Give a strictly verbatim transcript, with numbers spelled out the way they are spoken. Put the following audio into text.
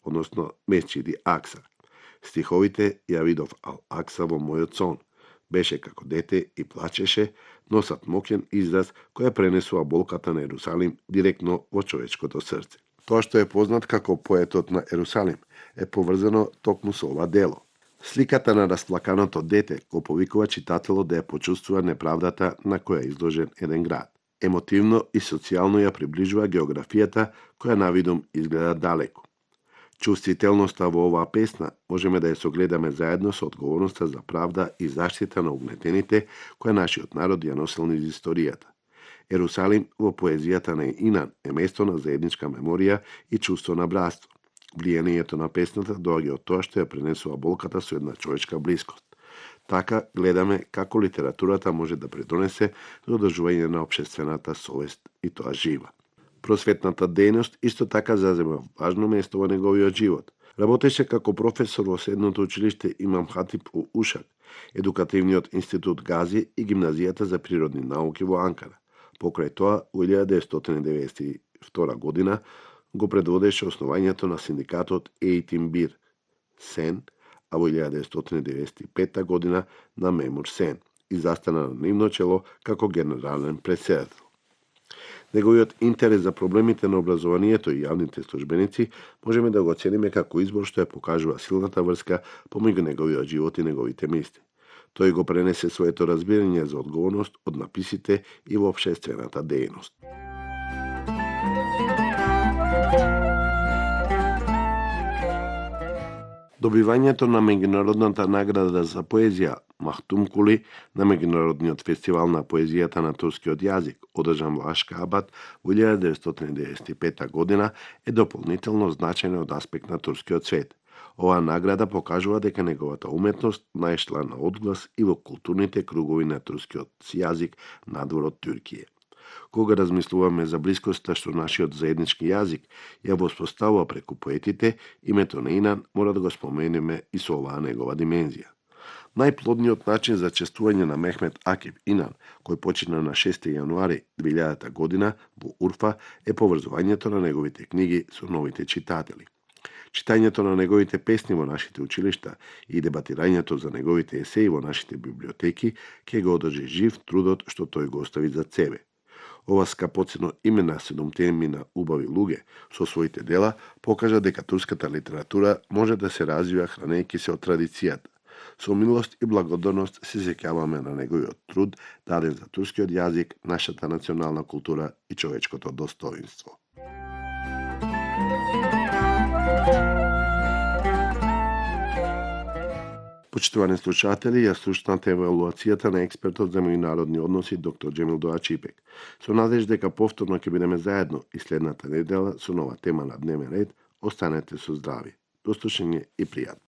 односно Месчиди Акса. Стиховите ја видов Ал Акса во мојот сон. Беше како дете и плачеше, носат моќен израз која пренесува болката на Ерусалим директно во човечкото срце. Тоа што е познат како поетот на Ерусалим е поврзано токму со ова дело. Сликата на расплаканото дете го повикува читателот да ја почувствува неправдата на која е изложен еден град. Емотивно и социјално ја приближува географијата која навидом изгледа далеко. Чувствителноста во оваа песна можеме да ја согледаме заедно со одговорноста за правда и заштита на угнетените која нашиот народ ја носел низ историјата. Ерусалим во поезијата на Инан е место на заедничка меморија и чувство на братство. Влијанието на песната доаѓа од тоа што ја пренесува болката со една човечка блискост. Така гледаме како литературата може да придонесе за одржување на општествената совест и тоа жива. Просветната дејност исто така зазема важно место во неговиот живот. Работеше како професор во Средното училиште Имам Хатип у Ушак, Едукативниот институт Гази и Гимназијата за природни науки во Анкара. Покрај тоа, во илјада деветстотини деветдесет и втора година го предводеше основањето на синдикатот Ејтим Бир Сен, а во илјада деветстотини деветдесет и пета година на Мемур Сен и застана на нивно чело како генерален претседател. Неговиот интерес за проблемите на образованието и јавните службеници можеме да го оцениме како избор што ја покажува силната врска помеѓу неговиот живот и неговите мисли. Тој го пренесе своето разбирање за одговорност од написите и во општествената дејност. Добивањето на меѓународната награда за поезија Махтумкули на меѓународниот фестивал на поезијата на турскиот јазик, одржан во Ашкабад во илјада деветстотини деветдесет и пета година, е дополнително значајна од аспект на турскиот свет. Оваа награда покажува дека неговата уметност наишла на одглас и во културните кругови на турскиот јазик надвор од Туркија. Кога размислуваме за блискоста што нашиот заеднички јазик ја воспоставува преку поетите, името на Инан мора да го споменеме и со оваа негова димензија. Најплодниот начин за честување на Мехмет Акиф Инан, кој почина на шести јануари две илјадата година во Урфа, е поврзувањето на неговите книги со новите читатели. Читањето на неговите песни во нашите училишта и дебатирањето за неговите есеи во нашите библиотеки ќе го одржи жив трудот што тој го остави за себе. Ова скапоцено име на седумтемина убави луѓе со своите дела покажа дека турската литература може да се развива хранејќи се од традицијата. Со милост и благодарност се сеќаваме на неговиот труд даден за турскиот јазик, нашата национална култура и човечкото достоинство. Почитувани слушатели, ја слушнате евалуацијата на експертот за меѓународни односи доктор Џемил Доачипек. Со надеж дека повторно ќе бидеме заедно и следната недела со нова тема на дневен ред, останете со здрави. До слушање и пријатно.